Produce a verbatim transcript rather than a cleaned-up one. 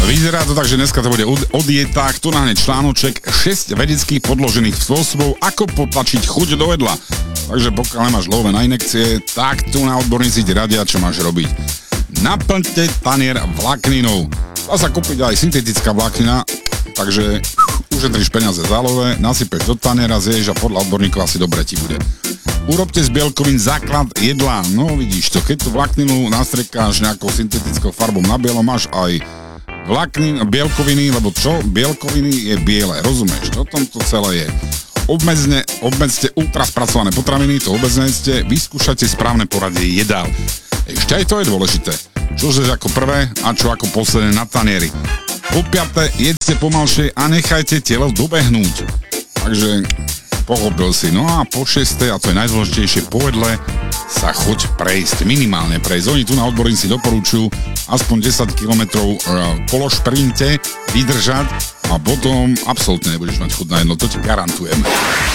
Vyzerá to tak, že dneska to bude o dietách, tu náhne článoček šesť vedeckých podložených spôsobov, ako potlačiť chuť do jedla. Takže pokiaľ nemáš love na inekcie, tak tu na odborníci ti radia, čo máš robiť. Naplňte tanier vlákninou. Dá sa kúpiť aj syntetická vláknina, takže ušetríš peniaze za love, nasypeš do taniera, zješ a podľa odborníkov asi dobre ti bude. Urobte z bielkovín základ jedla. No vidíš to, keď tú vlákninu nastriekáš nejakou syntetickou farbou na bielo, máš aj vláknin, bielkoviny, lebo čo? Bielkoviny je biele, rozumieš? O tom to celé je. Obmedzne, obmedzte ultra spracované potraviny, to obmedzte, vyskúšajte správne poradie jedál. Ešte aj to je dôležité. Čo je ako prvé a čo ako posledné na tanieri. Po piate, jedzte pomalšie a nechajte telo dobehnúť. Takže pochopil si. No a po šieste, a to je najdôležitejšie, po jedle sa choď prejsť, minimálne prejsť. Oni tu na odborníci doporučujú aspoň desať kilometrov polo šprinte vydržať a potom absolútne nebudeš mať chuť na jedlo, to ti garantujem.